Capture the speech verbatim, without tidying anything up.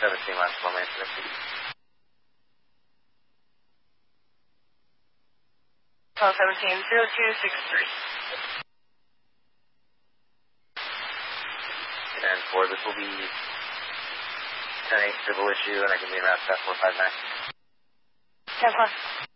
seventeen last four maintenance. twelve seventeen, zero two six three. And four, this will be ten eight civil issue, and I can be around seven four five nine. ten four.